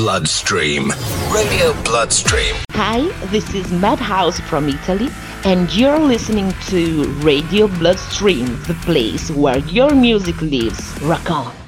Bloodstream. Radio Bloodstream. Hi, this is Madhouse from Italy, and you're listening to Radio Bloodstream, the place where your music lives. Rock on.